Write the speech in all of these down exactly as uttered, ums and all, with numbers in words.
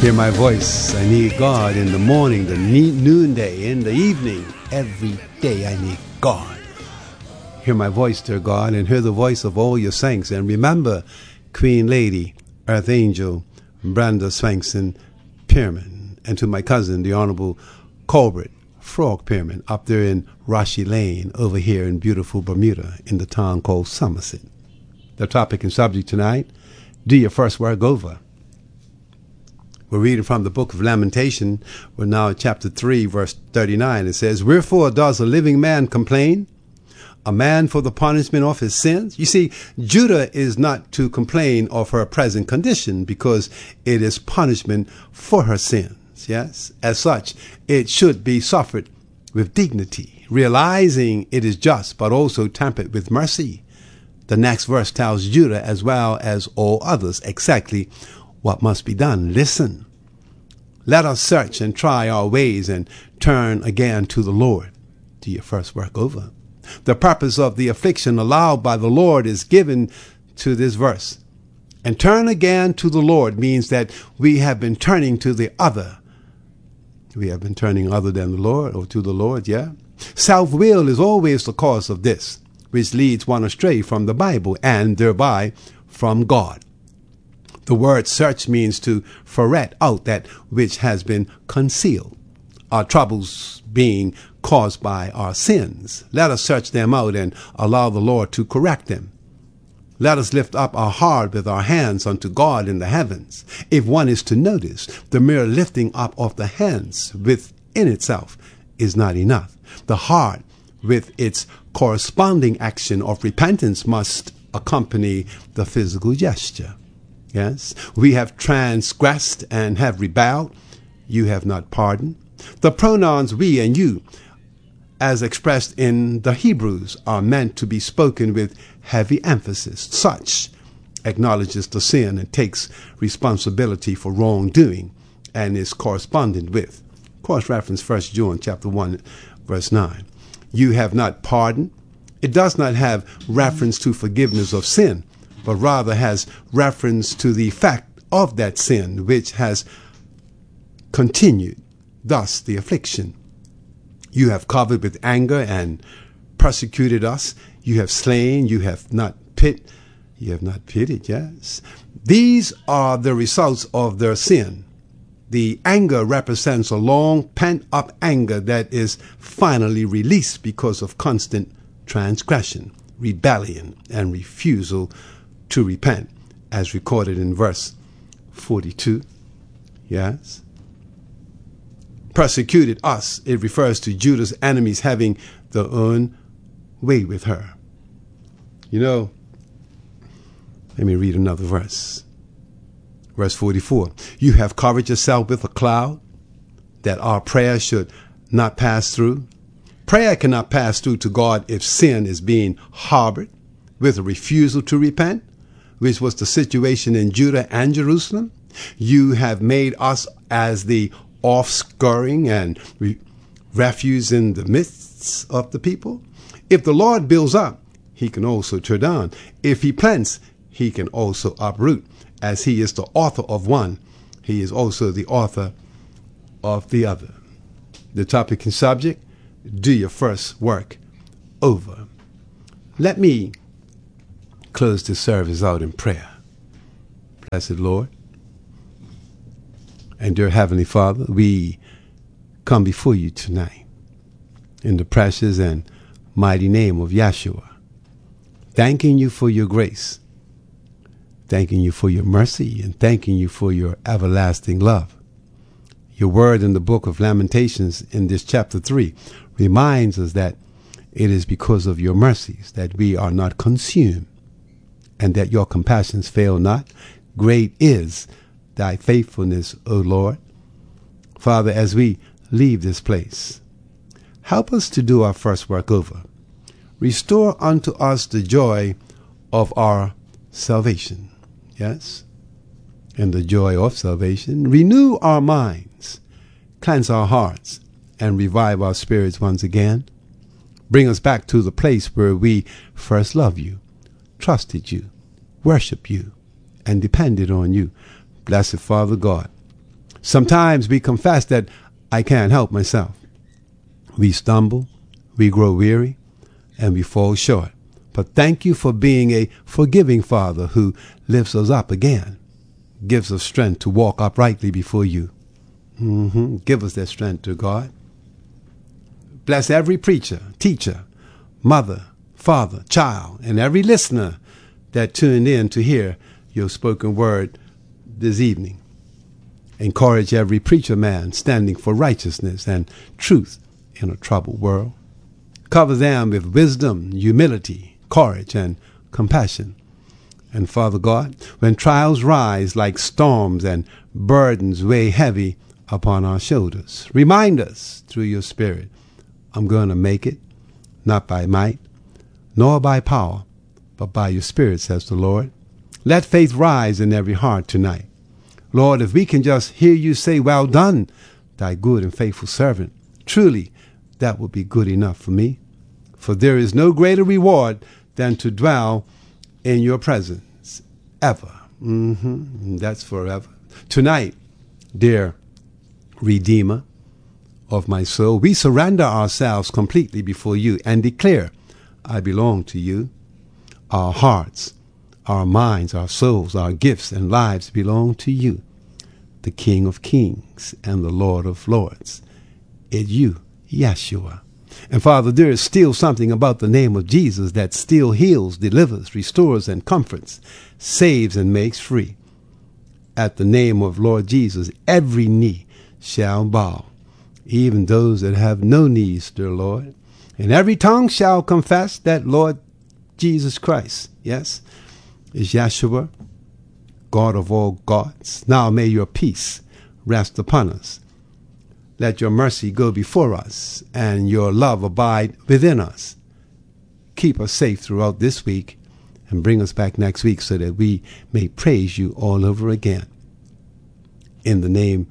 Hear my voice. I need God in the morning, the noonday, in the evening. Every day I need God. Hear my voice, dear God, and hear the voice of all your saints. And remember, Queen Lady, Earth Angel, Brenda Swankson Pierman, and to my cousin, the Honorable Colbert Frog Pierman, up there in Rashi Lane, over here in beautiful Bermuda, in the town called Somerset. The topic and subject tonight, do your first work over. We're reading from the book of Lamentation. We're now at chapter three, verse thirty-nine. It says, "Wherefore does a living man complain? A man for the punishment of his sins?" You see, Judah is not to complain of her present condition because it is punishment for her sins. Yes, as such, it should be suffered with dignity, realizing it is just, but also tempered with mercy. The next verse tells Judah, as well as all others, exactly what must be done. Listen, let us search and try our ways and turn again to the Lord. Do your first work over. The purpose of the affliction allowed by the Lord is given to this verse. And turn again to the Lord means that we have been turning to the other. We have been turning other than the Lord, or to the Lord, yeah? Self-will is always the cause of this, which leads one astray from the Bible and thereby from God. The word search means to ferret out that which has been concealed, our troubles being caused by our sins. Let us search them out and allow the Lord to correct them. Let us lift up our heart with our hands unto God in the heavens. If one is to notice, the mere lifting up of the hands within itself is not enough. The heart, with its corresponding action of repentance, must accompany the physical gesture. Yes, we have transgressed and have rebelled. You have not pardoned. The pronouns we and you, as expressed in the Hebrews, are meant to be spoken with heavy emphasis. Such acknowledges the sin and takes responsibility for wrongdoing and is correspondent with. Cross reference First John chapter one, verse nine. You have not pardoned. It does not have reference to forgiveness of sin, but rather has reference to the fact of that sin which has continued, thus the affliction. You have covered with anger and persecuted us. You have slain, you have not pit, you have not pitied, yes. These are the results of their sin. The anger represents a long pent-up anger that is finally released because of constant transgression, rebellion, and refusal to repent, as recorded in verse forty-two. Yes. Persecuted us, it refers to Judah's enemies having their own way with her. You know, let me read another verse. Verse forty-four. You have covered yourself with a cloud that our prayer should not pass through. Prayer cannot pass through to God if sin is being harbored with a refusal to repent, which was the situation in Judah and Jerusalem. You have made us as the offscouring and re- refuse in the midst of the people. If the Lord builds up, he can also tear down. If he plants, he can also uproot. As he is the author of one, he is also the author of the other. The topic and subject, do your first work over. Let me close this service out in prayer. Blessed Lord and dear Heavenly Father, we come before you tonight in the precious and mighty name of Yeshua, thanking you for your grace, thanking you for your mercy, and thanking you for your everlasting love. Your word in the book of Lamentations in this chapter three reminds us that it is because of your mercies that we are not consumed, and that your compassions fail not. Great is thy faithfulness, O Lord. Father, as we leave this place, help us to do our first work over. Restore unto us the joy of our salvation. Yes? And the joy of salvation. Renew our minds, cleanse our hearts, and revive our spirits once again. Bring us back to the place where we first loved you, trusted you, worshiped you, and depended on you. Blessed Father God, Sometimes we confess that I can't help myself. We stumble, we grow weary, and we fall short. But thank you for being a forgiving Father who lifts us up again, gives us strength to walk uprightly before you. Mm-hmm. Give us that strength, dear God. Bless every preacher, teacher, mother, father, child, and every listener that tuned in to hear your spoken word this evening. Encourage every preacher man standing for righteousness and truth in a troubled world. Cover them with wisdom, humility, courage, and compassion. And Father God, when trials rise like storms and burdens weigh heavy upon our shoulders, remind us through your Spirit, I'm going to make it, not by might, nor by power, but by your Spirit, says the Lord. Let faith rise in every heart tonight. Lord, if we can just hear you say, well done, thy good and faithful servant, truly that would be good enough for me. For there is no greater reward than to dwell in your presence ever. Mm-hmm. That's forever. Tonight, dear Redeemer of my soul, we surrender ourselves completely before you and declare, I belong to you. Our hearts, our minds, our souls, our gifts and lives belong to you, the King of Kings and the Lord of Lords. It's you, Yeshua. And Father, there is still something about the name of Jesus that still heals, delivers, restores, and comforts, saves, and makes free. At the name of Lord Jesus, every knee shall bow, even those that have no knees, dear Lord. And every tongue shall confess that Lord Jesus Christ, yes, is Yeshua, God of all gods. Now may your peace rest upon us. Let your mercy go before us and your love abide within us. Keep us safe throughout this week and bring us back next week so that we may praise you all over again. In the name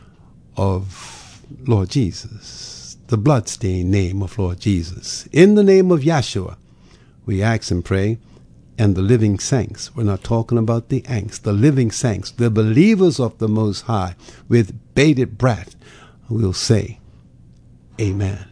of Lord Jesus, the bloodstained name of Lord Jesus, in the name of Yeshua, we ask and pray. And the living saints, we're not talking about the angst, the living saints, the believers of the Most High, with bated breath, will say, Amen.